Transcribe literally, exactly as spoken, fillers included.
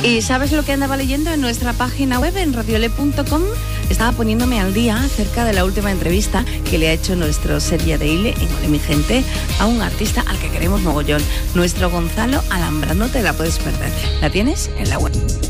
¿Y sabes lo que andaba leyendo en nuestra página web, en radiole punto com? Estaba poniéndome al día acerca de la última entrevista que le ha hecho nuestro Seria Daily en Ole mi Gente a un artista al que queremos mogollón, nuestro Gonzalo Alambrado. No te la puedes perder. ¿La tienes? En la web.